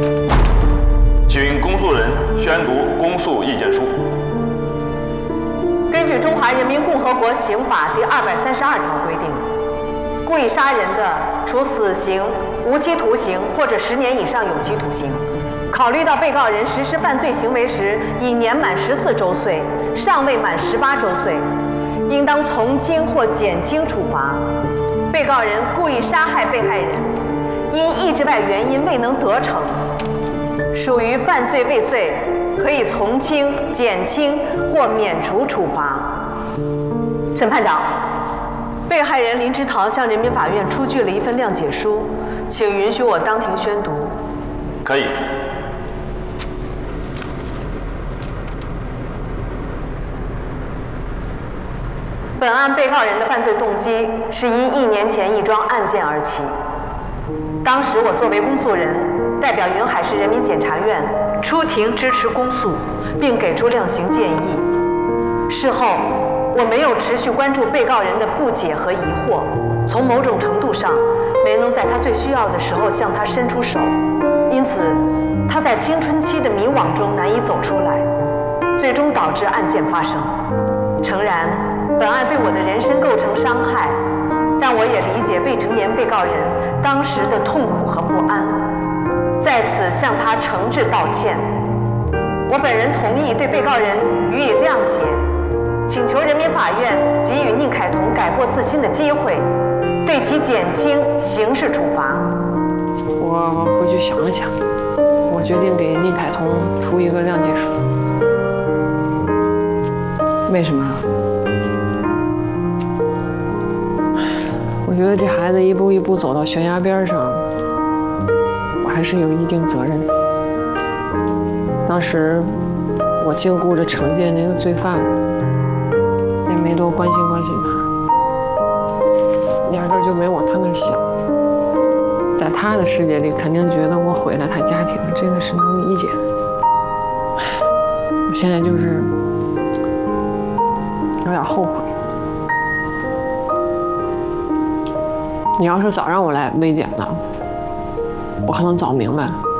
请公诉人宣读公诉意见书。 根据《中华人民共和国刑法》第232条规定，故意杀人的，处死刑、无期徒刑或者10年以上有期徒刑。考虑到被告人实施犯罪行为时已年满14周岁，尚未满18周岁，应当从轻或减轻处罚。被告人故意杀害被害人，因意志外原因未能得逞，属于犯罪未遂，可以从轻、减轻或免除处罚。审判长，被害人林之桃向人民法院出具了一份谅解书，请允许我当庭宣读。 可以。 本案被告人的犯罪动机是因1年前一桩案件而起。当时我作为公诉人，代表云海市人民检察院出庭支持公诉，并给出量刑建议。事后，我没有持续关注被告人的不解和疑惑，从某种程度上没能在他最需要的时候向他伸出手，因此他在青春期的迷惘中难以走出来，最终导致案件发生。诚然，本案对我的人身构成伤害，但我也理解未成年被告人当时的痛苦和不安，在此向他诚挚道歉。我本人同意对被告人予以谅解，请求人民法院给予宁凯彤改过自新的机会，对其减轻刑事处罚。 我回去想了想，我决定给宁凯彤出一个谅解书。为什么？我觉得这孩子一步一步走到悬崖边上，我还是有一定责任。当时我净顾着惩戒那个罪犯了，也没多关心他，压根就没往他那想。在他的世界里，肯定觉得我毁了他家庭，这个是能理解的。我现在就是有点后悔。你要是早让我来威检了，我可能早明白了。